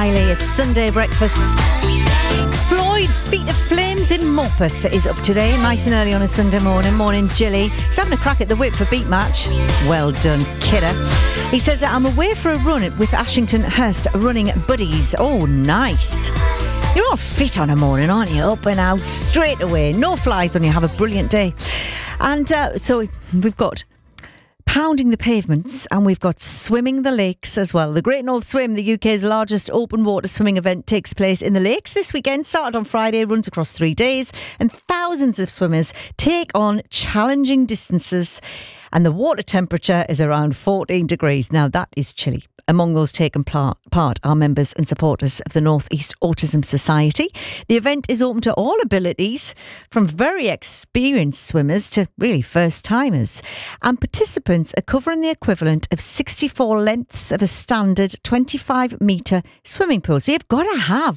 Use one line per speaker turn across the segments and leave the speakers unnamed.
Riley. It's Sunday breakfast. Floyd Feet of Flames in Morpeth is up today, nice and early on a Sunday morning. Morning, Jilly. He's having a crack at the whip for Beat Match. Well done, kidder. He says that I'm away for a run with Ashington Hurst running buddies. Oh, nice. You're all fit on a morning, aren't you? Up and out straight away. No flies on you. Have a brilliant day. And so we've got pounding the pavements, and we've got swimming the lakes as well. The Great North Swim, the UK's largest open water swimming event, takes place in the lakes this weekend. Started on Friday, runs across 3 days, and thousands of swimmers take on challenging distances. And the water temperature is around 14 degrees. Now, that is chilly. Among those taking part are members and supporters of the North East Autism Society. The event is open to all abilities, from very experienced swimmers to really first-timers. And participants are covering the equivalent of 64 lengths of a standard 25-metre swimming pool. So you've got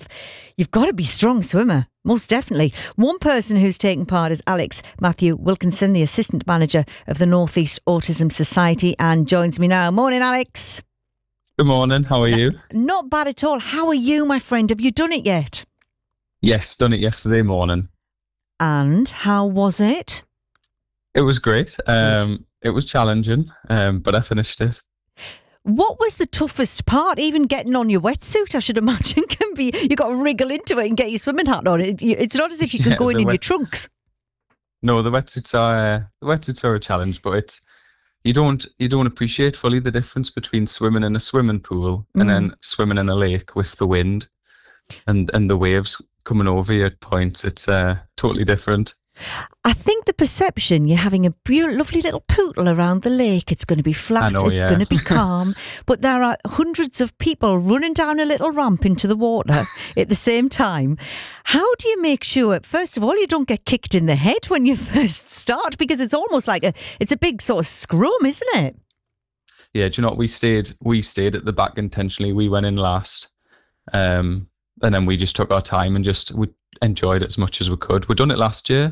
to be a strong swimmer. Most definitely. One person who's taken part is Alex Matthew Wilkinson, the Assistant Manager of the North East Autism Society, and joins me now. Morning, Alex.
Good morning. How are you?
Not bad at all. How are you, my friend? Have you done it yet?
Yes, done it yesterday morning.
And how was it?
It was great. It was challenging, but I finished it.
What was the toughest part? Even getting on your wetsuit, I should imagine, can be. You got to wriggle into it and get your swimming hat on. It's not as if you can go in your trunks.
No, the wetsuits are a challenge, but you don't appreciate fully the difference between swimming in a swimming pool and then swimming in a lake with the wind and the waves coming over you at points. It's totally different.
I think the perception, you're having a lovely little poodle around the lake. It's going to be flat, it's going to be calm. But there are hundreds of people running down a little ramp into the water at the same time. How do you make sure, first of all, you don't get kicked in the head when you first start? Because it's almost like it's a big sort of scrum, isn't it?
Yeah, do you know what? We stayed at the back intentionally. We went in last. And then we just took our time and we enjoyed it as much as we could. We'd done it last year.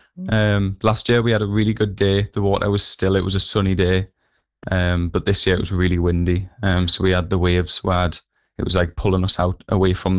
Last year we had a really good day. The water was still, it was a sunny day. But this year it was really windy. So we had the waves it was like pulling us out away from